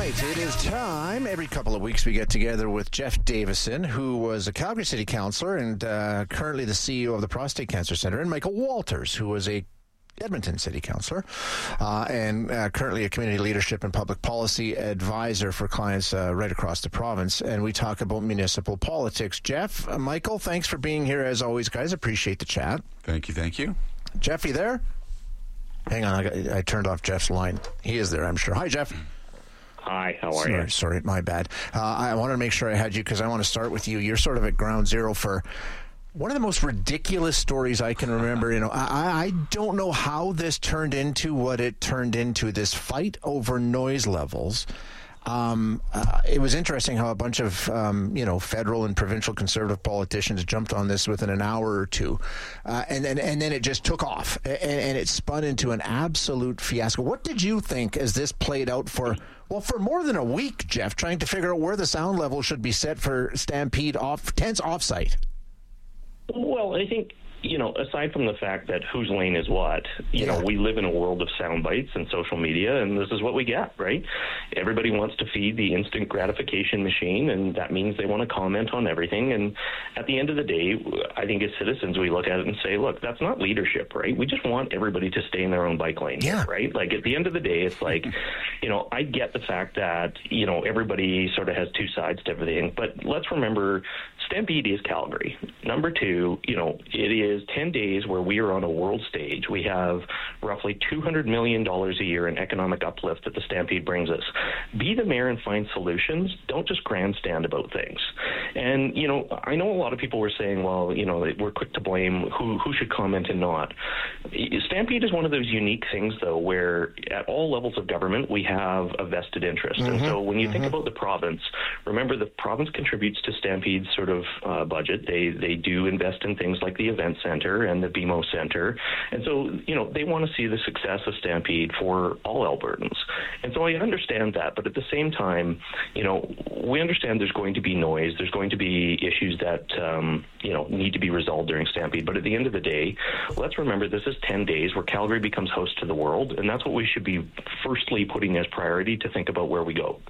right, it is time. Every couple of weeks we get together with Jeff Davison, who was a Calgary City Councillor and currently the CEO of the Prostate Cancer Centre, and Michael Walters, who was a Edmonton City Councillor and currently a community leadership and public policy advisor for clients right across the province. And we talk about municipal politics. Jeff, Michael, thanks for being here as always, guys. Appreciate the chat. Thank you. Jeff, you there? Hang on, I turned off Jeff's line. He is there, I'm sure. Hi, Jeff. Hi, how are you? Sorry, my bad. I wanted to make sure I had you because I want to start with you. You're sort of at ground zero for one of the most ridiculous stories I can remember. You know, I don't know how this turned into what it turned into, this fight over noise levels. It was interesting how a bunch of, federal and provincial conservative politicians jumped on this within an hour or two. And then it just took off and it spun into an absolute fiasco. What did you think as this played out for more than a week, Jeff, trying to figure out where the sound level should be set for Stampede tents offsite? Well, I think, aside from the fact that whose lane is what, we live in a world of sound bites and social media, and this is what we get, right? Everybody wants to feed the instant gratification machine, and that means they want to comment on everything. And at the end of the day, I think as citizens, we look at it and say, look, that's not leadership, right? We just want everybody to stay in their own bike lane, right? Like, at the end of the day, it's like, I get the fact that, everybody sort of has two sides to everything, but let's remember, Stampede is Calgary. Number two, it is 10 days where we are on a world stage. We have roughly $200 million a year in economic uplift that the Stampede brings us. Be the mayor and find solutions. Don't just grandstand about things. And, I know a lot of people were saying, well, we're quick to blame who should comment and not. Stampede is one of those unique things, though, where at all levels of government, we have a vested interest. And so when you think about the province, remember the province contributes to Stampede's sort of budget. They do invest in things like the event center and the BMO Center. And so, they want to see the success of Stampede for all Albertans. And so I understand that. But at the same time, we understand there's going to be noise. There's going to be issues that, need to be resolved during Stampede. But at the end of the day, let's remember this is 10 days where Calgary becomes host to the world. And that's what we should be firstly putting as priority to think about where we go.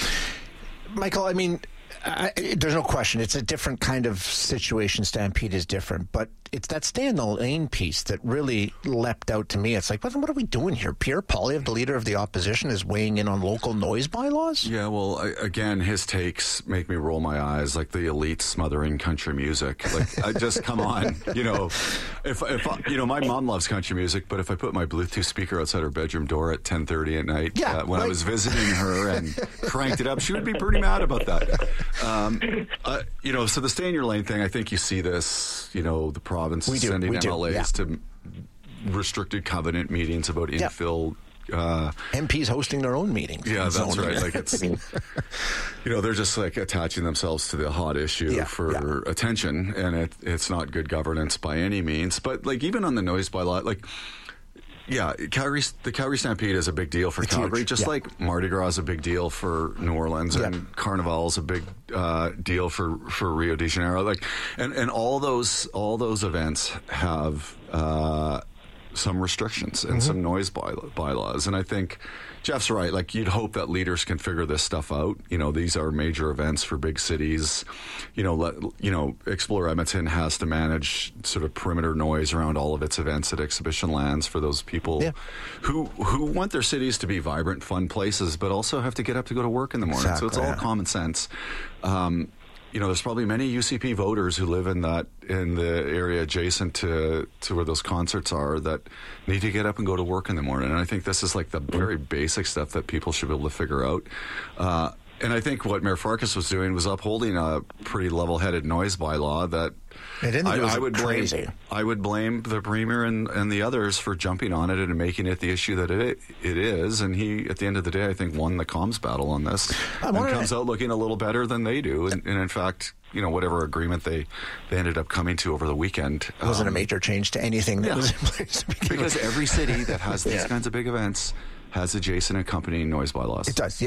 Michael, I mean, there's no question. It's a different kind of situation. Stampede is different. But it's that stay in the lane piece that really leapt out to me. It's like, what are we doing here? Pierre Poilievre, the leader of the opposition, is weighing in on local noise bylaws? Yeah, well, again, his takes make me roll my eyes like the elite smothering country music. Like, I just, come on. If my mom loves country music, but if I put my Bluetooth speaker outside her bedroom door at 10:30 at night when I was visiting her and cranked it up, she would be pretty mad about that. So the stay in your lane thing, I think you see this, the province sending MLAs to restricted covenant meetings about infill. MPs hosting their own meetings. Yeah, that's right. Like, it's, they're just like attaching themselves to the hot issue for attention, and it's not good governance by any means. But like, even on the noise bylaw, like, the Calgary Stampede is a big deal for Calgary, just like Mardi Gras is a big deal for New Orleans, and Carnival is a big deal for Rio de Janeiro. Like, and all those events have some restrictions and some noise bylaws. And I think Jeff's right. Like, you'd hope that leaders can figure this stuff out. These are major events for big cities. Explore Edmonton has to manage sort of perimeter noise around all of its events at exhibition lands for those people who want their cities to be vibrant, fun places, but also have to get up to go to work in the morning. Exactly. So it's all common sense. There's probably many UCP voters who live in the area adjacent to where those concerts are that need to get up and go to work in the morning. And I think this is like the very basic stuff that people should be able to figure out. And I think what Mayor Farkas was doing was upholding a pretty level-headed noise bylaw that I would blame the Premier and the others for jumping on it and making it the issue that it is. And he, at the end of the day, I think won the comms battle on this and comes out looking a little better than they do. And in fact, whatever agreement they ended up coming to over the weekend. It wasn't a major change to anything that was in place. Because every city that has these kinds of big events has adjacent accompanying noise bylaws. It does,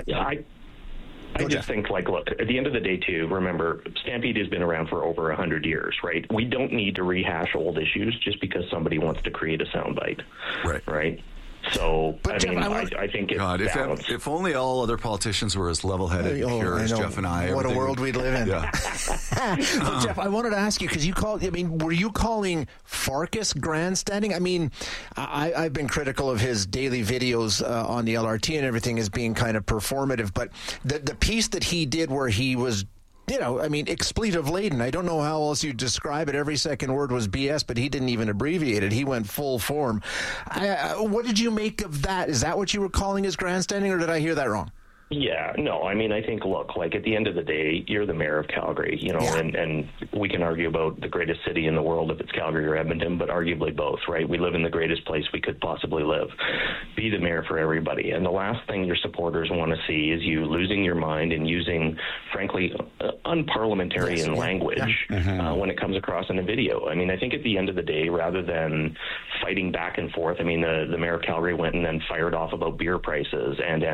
I just think, look, at the end of the day, too, remember, Stampede has been around for over 100 years, right? We don't need to rehash old issues just because somebody wants to create a soundbite, right? So, I think it's balanced. If only all other politicians were as level-headed and pure as Jeff and I. What a world we'd live in. Yeah. So, Jeff, I wanted to ask you, because were you calling Farkas grandstanding? I mean, I've been critical of his daily videos on the LRT and everything as being kind of performative, but the piece that he did where he was, expletive laden. I don't know how else you describe it. Every second word was BS, but he didn't even abbreviate it. He went full form. What did you make of that? Is that what you were calling his grandstanding, or did I hear that wrong? Yeah, no, I think, look, like at the end of the day, you're the mayor of Calgary, and we can argue about the greatest city in the world if it's Calgary or Edmonton, but arguably both, right? We live in the greatest place we could possibly live. Be the mayor for everybody. And the last thing your supporters want to see is you losing your mind and using, frankly, unparliamentarian language when it comes across in a video. I think at the end of the day, rather than fighting back and forth, the mayor of Calgary went and then fired off about beer prices and.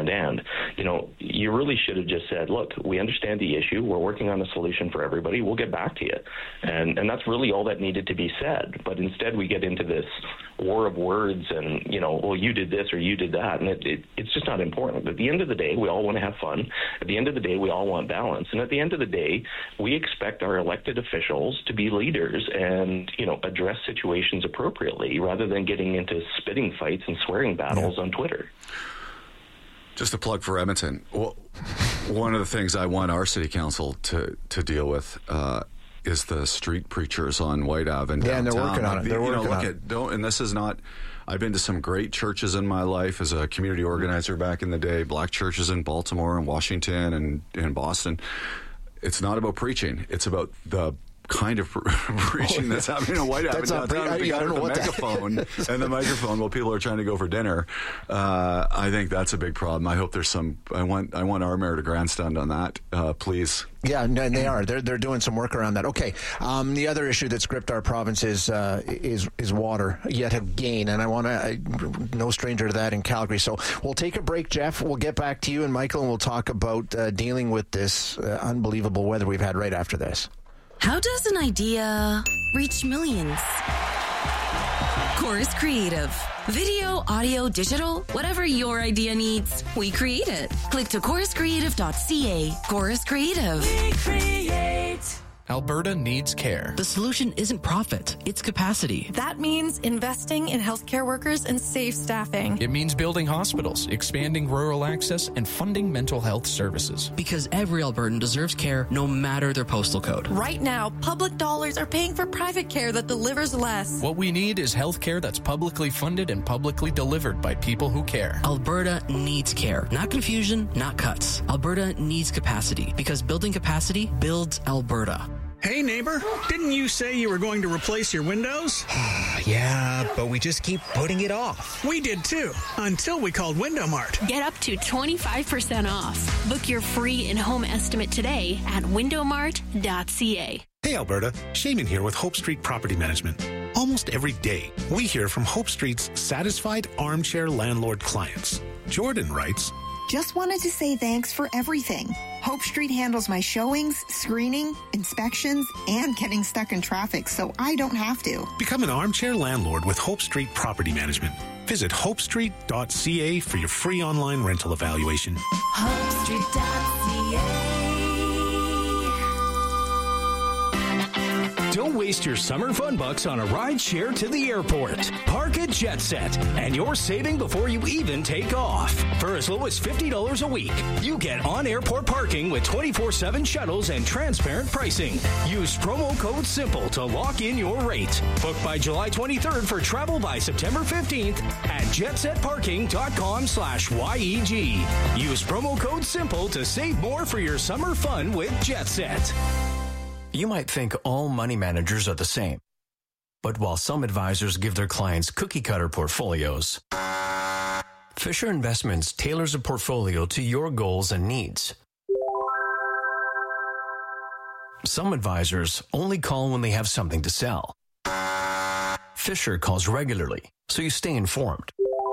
You really should have just said, look, we understand the issue. We're working on a solution for everybody. We'll get back to you. And that's really all that needed to be said. But instead we get into this war of words and, well, you did this or you did that. And it's just not important. At the end of the day, we all want to have fun. At the end of the day, we all want balance. And at the end of the day, we expect our elected officials to be leaders and, address situations appropriately rather than getting into spitting fights and swearing battles on Twitter. Just a plug for Edmonton. Well, one of the things I want our city council to deal with is the street preachers on White Ave and downtown. And they're working on it. They're working on it. And this is not. I've been to some great churches in my life as a community organizer back in the day. Black churches in Baltimore and Washington and in Boston. It's not about preaching. It's about the kind of preaching that's happening in White Ave downtown. The guy with the megaphone and the microphone while people are trying to go for dinner. I think that's a big problem. I hope there's some. I want our mayor to grandstand on that, please. Yeah, and they are. They're doing some work around that. Okay, the other issue that's gripped our province is water yet again, and I want to no stranger to that in Calgary. So we'll take a break, Jeff. We'll get back to you and Michael, and we'll talk about dealing with this unbelievable weather we've had right after this. How does an idea reach millions? Chorus Creative. Video, audio, digital, whatever your idea needs, we create it. Click to choruscreative.ca. Chorus Creative. We create. Alberta needs care. The solution isn't profit, it's capacity. That means investing in healthcare workers and safe staffing. It means building hospitals, expanding rural access, and funding mental health services. Because every Albertan deserves care no matter their postal code. Right now, public dollars are paying for private care that delivers less. What we need is healthcare that's publicly funded and publicly delivered by people who care. Alberta needs care. Not confusion, not cuts. Alberta needs capacity. Because building capacity builds Alberta. Hey, neighbor, didn't you say you were going to replace your windows? Yeah, but we just keep putting it off. We did too, until we called Window Mart. Get up to 25% off. Book your free in-home estimate today at windowmart.ca. Hey, Alberta, Shaman here with Hope Street Property Management. Almost every day, we hear from Hope Street's satisfied armchair landlord clients. Jordan writes, just wanted to say thanks for everything. Hope Street handles my showings, screening, inspections, and getting stuck in traffic, so I don't have to. Become an armchair landlord with Hope Street Property Management. Visit hopestreet.ca for your free online rental evaluation. hopestreet.ca. Don't waste your summer fun bucks on a ride share to the airport. Park at JetSet, and you're saving before you even take off. For as low as $50 a week, you get on-airport parking with 24/7 shuttles and transparent pricing. Use promo code SIMPLE to lock in your rate. Book by July 23rd for travel by September 15th at jetsetparking.com/YEG. Use promo code SIMPLE to save more for your summer fun with JetSet. You might think all money managers are the same. But while some advisors give their clients cookie-cutter portfolios, Fisher Investments tailors a portfolio to your goals and needs. Some advisors only call when they have something to sell. Fisher calls regularly, so you stay informed.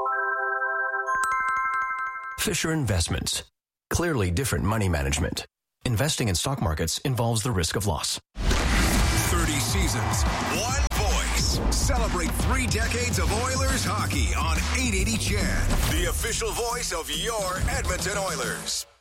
Fisher Investments. Clearly different money management. Investing in stock markets involves the risk of loss. 30 seasons, one voice, Celebrate 3 decades of Oilers hockey on 880 CHED, the official voice of your Edmonton Oilers.